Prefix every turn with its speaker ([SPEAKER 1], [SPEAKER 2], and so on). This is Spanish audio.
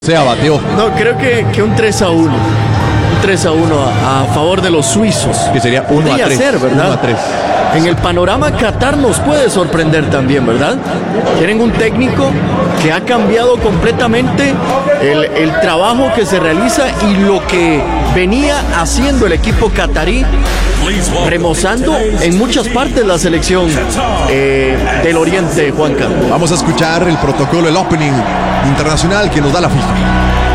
[SPEAKER 1] Sea bateó.
[SPEAKER 2] No, creo que un 3-1. Un 3-1 a favor de los suizos.
[SPEAKER 1] Que sería 1-3.
[SPEAKER 2] Podría ser, ¿verdad?
[SPEAKER 1] 1-3.
[SPEAKER 2] En el panorama Qatar nos puede sorprender también, ¿verdad? Tienen un técnico que ha cambiado completamente el trabajo que se realiza y lo que venía haciendo el equipo qatarí, remozando en muchas partes la selección del Oriente, Juanca.
[SPEAKER 1] Vamos a escuchar el protocolo, el opening internacional que nos da la FIFA.